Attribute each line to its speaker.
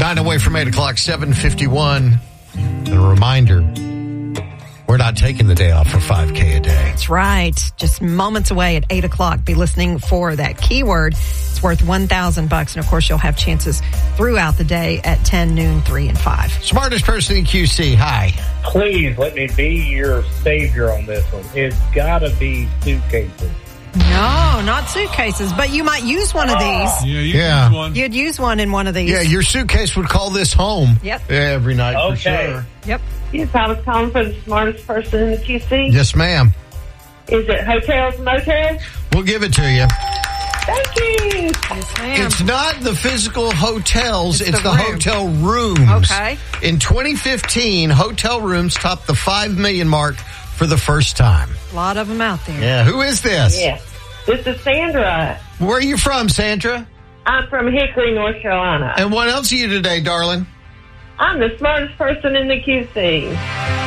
Speaker 1: 9 away from 8 o'clock, 7:51. And a reminder, we're not taking the day off for 5K a day.
Speaker 2: That's right. Just moments away at 8 o'clock. Be listening for that keyword. It's worth $1,000. And of course, you'll have chances throughout the day at 10, noon, 3, and 5.
Speaker 1: Smartest person in QC. Hi.
Speaker 3: Please let me be your savior on this one. It's got to be suitcases.
Speaker 2: No, not suitcases, but you might use one of these.
Speaker 1: Yeah.
Speaker 4: Use one.
Speaker 2: You'd use one in one of these.
Speaker 1: Yeah, your suitcase would call this home.
Speaker 2: Yep.
Speaker 1: Every night for
Speaker 3: Okay.
Speaker 1: sure.
Speaker 2: Yep.
Speaker 5: Yes, I was calling for the smartest person in the QC.
Speaker 1: Yes, ma'am.
Speaker 5: Is it hotels, motels?
Speaker 1: We'll give it to you.
Speaker 5: Thank you.
Speaker 2: Yes, ma'am.
Speaker 1: It's not the physical hotels, it's the
Speaker 2: the room.
Speaker 1: hotel rooms.
Speaker 2: Okay.
Speaker 1: In 2015, hotel rooms topped the 5 million mark for the first time.
Speaker 2: A lot of them out there.
Speaker 1: Yeah, who is this?
Speaker 5: Yes. This is Sandra.
Speaker 1: Where are you from, Sandra?
Speaker 5: I'm from Hickory, North Carolina.
Speaker 1: And what else are you today, darling?
Speaker 5: I'm the smartest person in the QC.